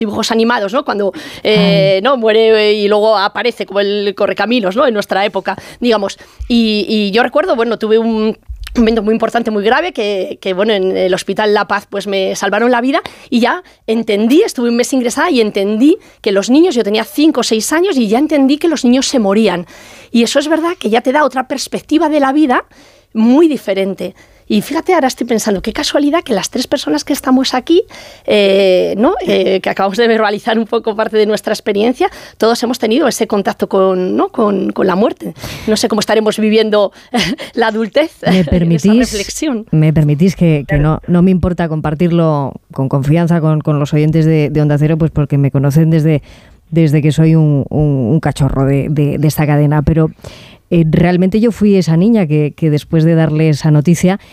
dibujos animados, ¿no? Cuando ¿no? muere y luego aparece como el Correcaminos, ¿no? En nuestra época, digamos. Y yo recuerdo, bueno, tuve un evento muy importante, muy grave, que bueno, en el Hospital La Paz pues me salvaron la vida y ya entendí, estuve un mes ingresada y entendí que los niños, yo tenía 5 o 6 años y ya entendí que los niños se morían. Y eso es verdad que ya te da otra perspectiva de la vida muy diferente. Y fíjate, ahora estoy pensando, qué casualidad que las 3 personas que estamos aquí, ¿no? Que acabamos de verbalizar un poco parte de nuestra experiencia, todos hemos tenido ese contacto con la muerte. No sé cómo estaremos viviendo la adultez. Esa reflexión. ¿Me permitís que no me importa compartirlo con confianza con los oyentes de Onda Cero, pues porque me conocen desde que soy un cachorro de esta cadena, pero realmente yo fui esa niña que después de darle esa noticia,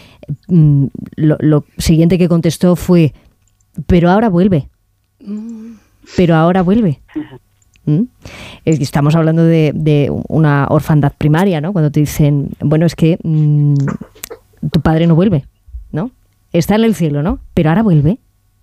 lo siguiente que contestó fue, pero ahora vuelve. Pero ahora vuelve. Estamos hablando de una orfandad primaria, ¿no? Cuando te dicen, bueno, es que tu padre no vuelve, ¿no? Está en el cielo, ¿no? Pero ahora vuelve.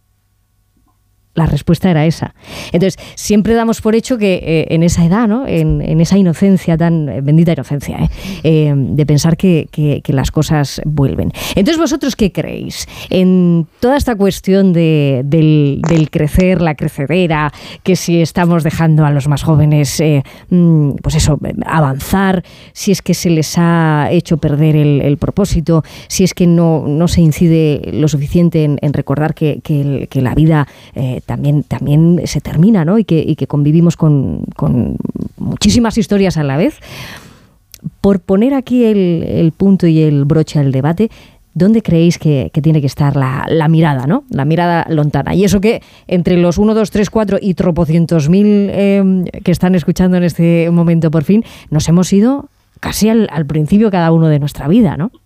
La respuesta era esa. Entonces, siempre damos por hecho que en esa edad, ¿no? En esa inocencia, tan bendita inocencia, de pensar que las cosas vuelven. Entonces, ¿vosotros qué creéis? En toda esta cuestión del crecer, la crecedera, que si estamos dejando a los más jóvenes, pues eso, avanzar, si es que se les ha hecho perder el propósito, si es que no se incide lo suficiente en recordar que la vida también se termina, ¿no? Y que convivimos con muchísimas historias a la vez. Por poner aquí el punto y el broche al debate, ¿dónde creéis que tiene que estar la mirada, ¿no? La mirada lontana. Y eso que entre los 1, 2, 3, 4 y tropocientos mil que están escuchando en este momento por fin, nos hemos ido casi al principio cada uno de nuestra vida, ¿no?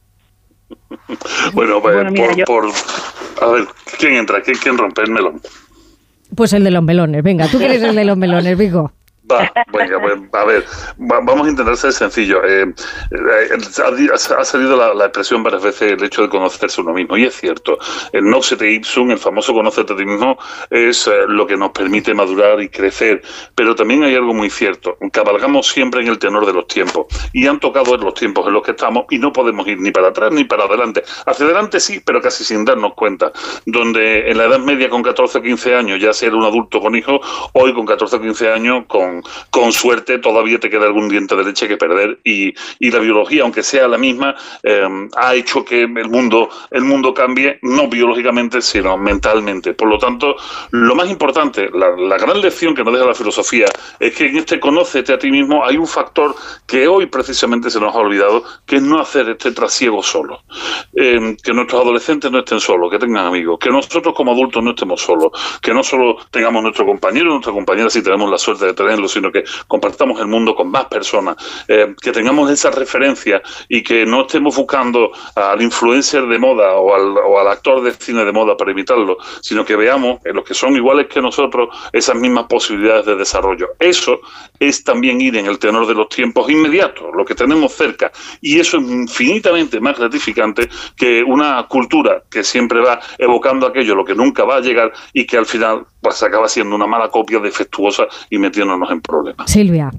Bueno, a ver, ¿quién entra? ¿Quién rompe el melón? Pues el de los melones. Venga, tú que eres el de los melones, Vico. Venga, pues, a ver, vamos a intentar ser sencillo. Ha salido la expresión varias veces, el hecho de conocerse uno mismo, y es cierto. El Noxete Ipsum, el famoso conócete a ti mismo, es lo que nos permite madurar y crecer. Pero también hay algo muy cierto: cabalgamos siempre en el tenor de los tiempos, y han tocado en los tiempos en los que estamos, y no podemos ir ni para atrás ni para adelante. Hacia adelante sí, pero casi sin darnos cuenta. Donde en la Edad Media, con 14 o 15 años, ya ser un adulto con hijos, hoy con 14 o 15 años, con suerte todavía te queda algún diente de leche que perder, y la biología, aunque sea la misma, ha hecho que el mundo cambie, no biológicamente sino mentalmente. Por lo tanto, lo más importante, la gran lección que nos deja la filosofía, es que en este conócete a ti mismo hay un factor que hoy precisamente se nos ha olvidado, que es no hacer este trasiego solo. Que nuestros adolescentes no estén solos, que tengan amigos, que nosotros como adultos no estemos solos, que no solo tengamos nuestro compañero o nuestra compañera si tenemos la suerte de tenerlo, sino que compartamos el mundo con más personas, que tengamos esa referencia y que no estemos buscando al influencer de moda o al actor de cine de moda para imitarlo, sino que veamos en los que son iguales que nosotros esas mismas posibilidades de desarrollo. Eso es también ir en el tenor de los tiempos inmediatos, lo que tenemos cerca, y eso es infinitamente más gratificante que una cultura que siempre va evocando aquello, lo que nunca va a llegar, y que al final pues acaba siendo una mala copia defectuosa y metiéndonos en problemas. Silvia.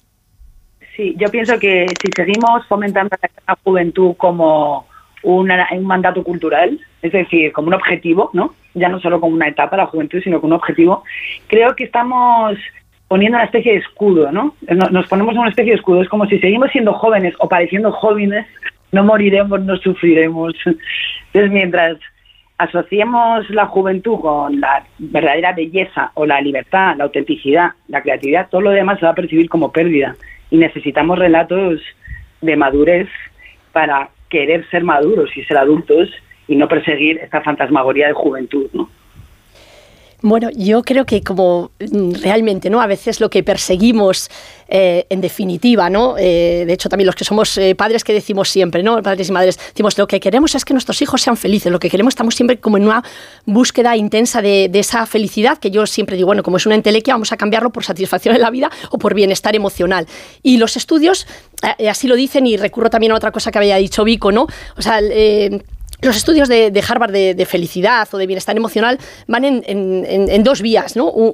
Sí, yo pienso que si seguimos fomentando la juventud como un mandato cultural, es decir, como un objetivo, ¿no? Ya no solo como una etapa la juventud, sino como un objetivo, creo que estamos poniendo una especie de escudo, ¿no? Nos ponemos una especie de escudo. Es como si seguimos siendo jóvenes o pareciendo jóvenes, no moriremos, no sufriremos. Entonces, mientras asociemos la juventud con la verdadera belleza o la libertad, la autenticidad, la creatividad, todo lo demás se va a percibir como pérdida, y necesitamos relatos de madurez para querer ser maduros y ser adultos y no perseguir esta fantasmagoría de juventud, ¿no? Bueno, yo creo que como realmente, ¿no? A veces lo que perseguimos, en definitiva, ¿no? De hecho, también los que somos padres, que decimos siempre, ¿no? Padres y madres, decimos, lo que queremos es que nuestros hijos sean felices, lo que queremos, estamos siempre como en una búsqueda intensa de esa felicidad, que yo siempre digo, bueno, como es una entelequia, vamos a cambiarlo por satisfacción en la vida o por bienestar emocional. Y los estudios así lo dicen, y recurro también a otra cosa que había dicho Vico, ¿no? O sea, los estudios de Harvard de felicidad o de bienestar emocional van en dos vías, ¿no?